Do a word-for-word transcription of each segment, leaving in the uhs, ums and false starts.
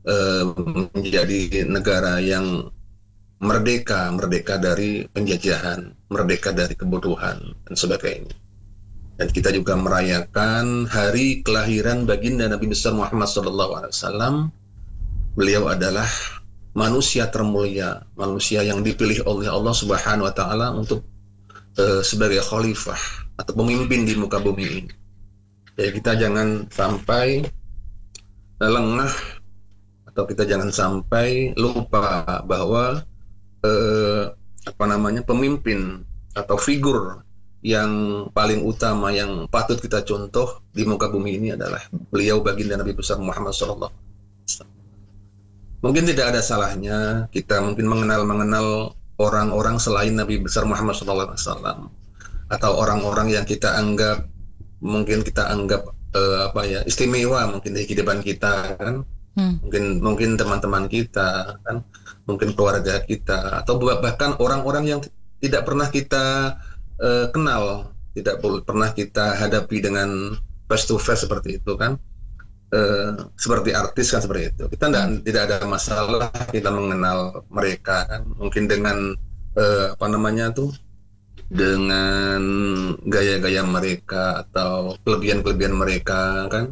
uh, menjadi negara yang merdeka, merdeka dari penjajahan, merdeka dari kebodohan dan sebagainya. Dan kita juga merayakan hari kelahiran baginda Nabi besar Muhammad sallallahu alaihi wasallam. Beliau adalah manusia termulia, manusia yang dipilih oleh Allah Subhanahu wa taala untuk uh, sebagai khalifah atau pemimpin di muka bumi ini. Jadi kita jangan sampai lengah atau kita jangan sampai lupa bahwa eh, apa namanya pemimpin atau figur yang paling utama yang patut kita contoh di muka bumi ini adalah beliau baginda Nabi besar Muhammad sallallahu alaihi wasallam. Mungkin tidak ada salahnya kita mungkin mengenal mengenal orang-orang selain Nabi besar Muhammad sallallahu alaihi wasallam atau orang-orang yang kita anggap mungkin kita anggap uh, apa ya istimewa mungkin di kehidupan kita kan, hmm. mungkin mungkin teman-teman kita kan, mungkin keluarga kita atau bahkan orang-orang yang tidak pernah kita uh, kenal, tidak pernah kita hadapi dengan face to face seperti itu kan, uh, seperti artis kan seperti itu. Kita tidak hmm. tidak ada masalah kita mengenal mereka kan, mungkin dengan uh, apa namanya tuh dengan gaya-gaya mereka atau kelebihan-kelebihan mereka kan,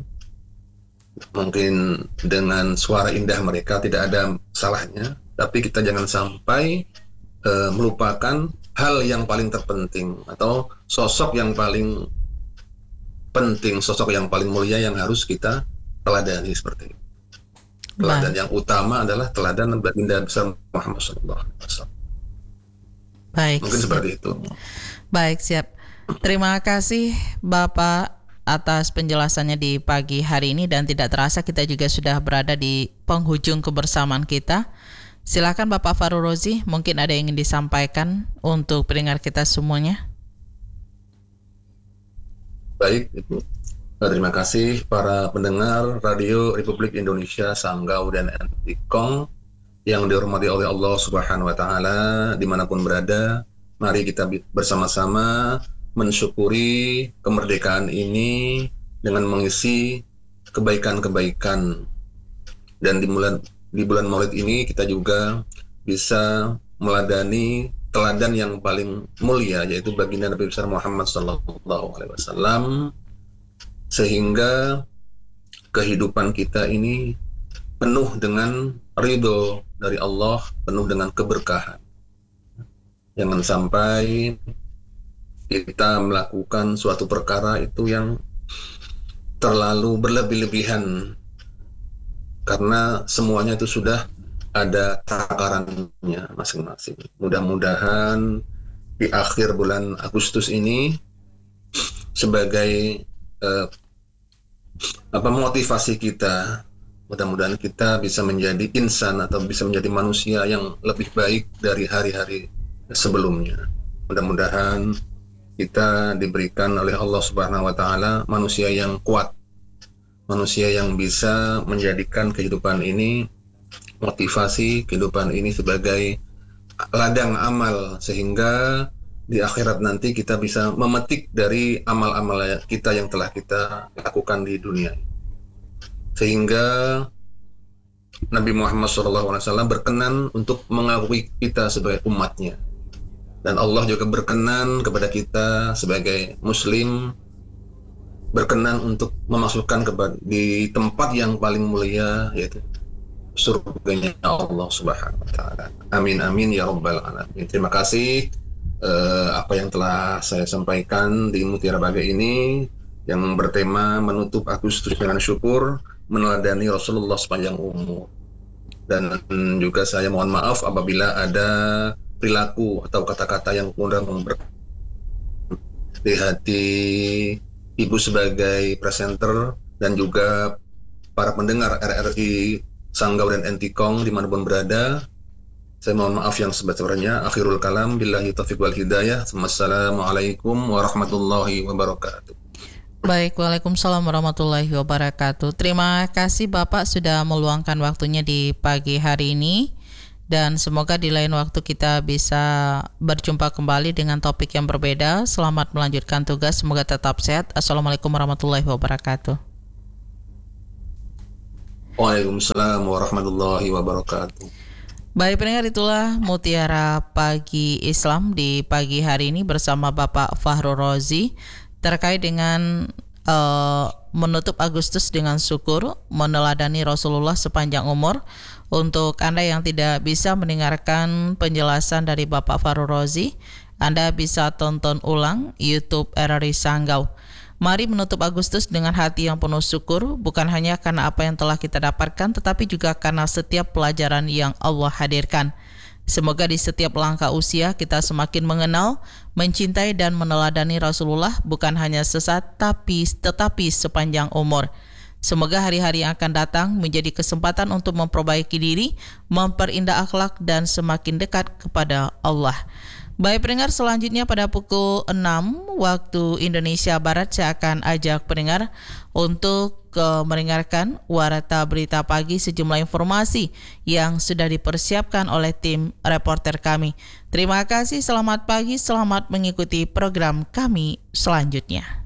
mungkin dengan suara indah mereka tidak ada salahnya, tapi kita jangan sampai uh, melupakan hal yang paling terpenting atau sosok yang paling penting, sosok yang paling mulia yang harus kita teladani seperti itu. Teladan yang utama adalah teladan baginda besar Muhammad sallallahu alaihi wasallam. Baik. Mungkin seperti itu. Baik, siap. Terima kasih Bapak atas penjelasannya di pagi hari ini dan tidak terasa kita juga sudah berada di penghujung kebersamaan kita. Silakan Bapak Farul Rozi, mungkin ada yang ingin disampaikan untuk pendengar kita semuanya. Baik, Ibu. Terima kasih para pendengar Radio Republik Indonesia Sanggau dan Antikong yang dihormati oleh Allah Subhanahu wa taala dimanapun berada. Mari kita bersama-sama mensyukuri kemerdekaan ini dengan mengisi kebaikan-kebaikan. Dan di bulan di bulan Maulid ini kita juga bisa meladani teladan yang paling mulia, yaitu baginda Nabi besar Muhammad sallallahu alaihi wasallam, sehingga kehidupan kita ini penuh dengan ridho dari Allah, penuh dengan keberkahan. Jangan sampai kita melakukan suatu perkara itu yang terlalu berlebih-lebihan, karena semuanya itu sudah ada takarannya masing-masing. Mudah-mudahan di akhir bulan Agustus ini sebagai eh, apa motivasi kita, mudah-mudahan kita bisa menjadi insan atau bisa menjadi manusia yang lebih baik dari hari-hari sebelumnya. Mudah-mudahan kita diberikan oleh Allah Subhanahu wa taala manusia yang kuat, manusia yang bisa menjadikan kehidupan ini motivasi, kehidupan ini sebagai ladang amal, sehingga di akhirat nanti kita bisa memetik dari amal-amal kita yang telah kita lakukan di dunia, sehingga Nabi Muhammad shallallahu alaihi wasallam berkenan untuk mengakui kita sebagai umatnya. Dan Allah juga berkenan kepada kita sebagai muslim, berkenan untuk memasukkan kepada di tempat yang paling mulia, yaitu surganya Allah Subhanahu wa taala. Amin amin ya rabbal alamin. Terima kasih uh, apa yang telah saya sampaikan di Mutiara Bagai ini yang bertema menutup Agustus dengan syukur, meneladani Rasulullah sepanjang umur. Dan juga saya mohon maaf apabila ada perilaku atau kata-kata yang kurang ber di hati Ibu sebagai presenter dan juga para pendengar R R I Sanggau dan Antikong dimanapun berada. Saya mohon maaf yang sebesar-besarnya. Akhirul kalam, billahi taufiq wal hidayah. Wassalamualaikum warahmatullahi wabarakatuh. Baik, waalaikumsalam warahmatullahi wabarakatuh. Terima kasih Bapak sudah meluangkan waktunya di pagi hari ini. Dan semoga di lain waktu kita bisa berjumpa kembali dengan topik yang berbeda. Selamat melanjutkan tugas, semoga tetap sehat. Assalamualaikum warahmatullahi wabarakatuh. Waalaikumsalam warahmatullahi wabarakatuh. Baik pendengar, itulah Mutiara Pagi Islam di pagi hari ini bersama Bapak Fahrul Razi terkait dengan uh, menutup Agustus dengan syukur, meneladani Rasulullah sepanjang umur. Untuk Anda yang tidak bisa mendengarkan penjelasan dari Bapak Fahrul Razi, Anda bisa tonton ulang YouTube R R I Sanggau. Mari menutup Agustus dengan hati yang penuh syukur, bukan hanya karena apa yang telah kita dapatkan, tetapi juga karena setiap pelajaran yang Allah hadirkan. Semoga di setiap langkah usia kita semakin mengenal, mencintai dan meneladani Rasulullah, bukan hanya sesaat, tapi tetapi sepanjang umur. Semoga hari-hari yang akan datang menjadi kesempatan untuk memperbaiki diri, memperindah akhlak, dan semakin dekat kepada Allah. Baik pendengar, selanjutnya pada pukul enam waktu Indonesia Barat saya akan ajak pendengar untuk uh, mendengarkan Warta Berita Pagi, sejumlah informasi yang sudah dipersiapkan oleh tim reporter kami. Terima kasih, selamat pagi, selamat mengikuti program kami selanjutnya.